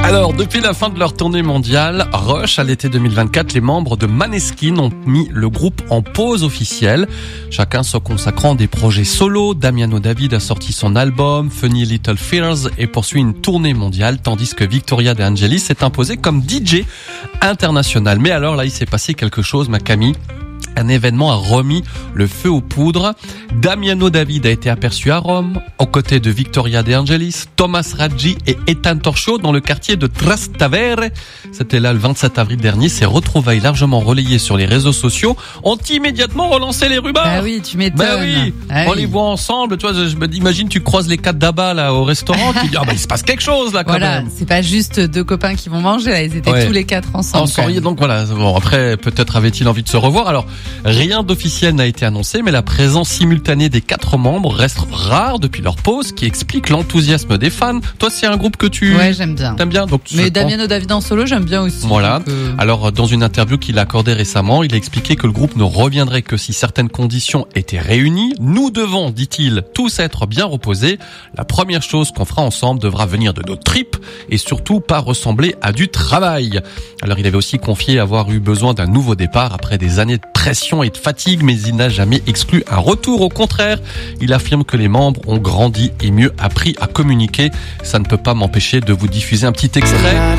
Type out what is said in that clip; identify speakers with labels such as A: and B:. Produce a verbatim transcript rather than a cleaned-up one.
A: Alors, depuis la fin de leur tournée mondiale, Rush, à l'été deux mille vingt-quatre, les membres de Maneskin ont mis le groupe en pause officielle. Chacun se consacrant à des projets solo. Damiano David a sorti son album Funny Little Fears et poursuit une tournée mondiale, tandis que Victoria De Angelis s'est imposée comme D J international. Mais alors là, il s'est passé quelque chose, ma Camille. Un événement a remis le feu aux poudres. Damiano David a été aperçu à Rome, aux côtés de Victoria De Angelis, Thomas Raggi et Ethan Torchio dans le quartier de Trastevere. C'était là le vingt-sept avril dernier. Ces retrouvailles largement relayées sur les réseaux sociaux ont immédiatement relancé les rumeurs.
B: Ah oui, tu m'étonnes.
A: Bah oui,
B: ah
A: on
B: oui.
A: les voit ensemble. Tu vois, je me dis, imagine, tu croises les quatre d'Abba là au restaurant, tu dis ah bah il se passe quelque chose là quand
B: Voilà,
A: même.
B: c'est pas juste deux copains qui vont manger là, ils étaient
A: Ouais.
B: tous les quatre ensemble.
A: En soirée, donc voilà. Bon, après, peut-être avait-il envie de se revoir. Alors, rien d'officiel n'a été annoncé, mais la présence simultanée des quatre membres reste rare depuis leur pause, ce qui explique l'enthousiasme des fans. Toi, c'est un groupe que tu
B: Ouais, j'aime bien.
A: t'aimes bien, donc.
B: Mais
A: je
B: Damiano David en solo, j'aime bien aussi.
A: Voilà.
B: Donc, euh,
A: Alors, dans une interview qu'il a accordée récemment, il a expliqué que le groupe ne reviendrait que si certaines conditions étaient réunies. Nous devons, dit-il, tous être bien reposés. La première chose qu'on fera ensemble devra venir de nos tripes et surtout pas ressembler à du travail. Alors, il avait aussi confié avoir eu besoin d'un nouveau départ après des années de pression et de fatigue, mais il n'a jamais exclu un retour. Au contraire, il affirme que les membres ont grandi et mieux appris à communiquer. Ça ne peut pas m'empêcher de vous diffuser un petit extrait.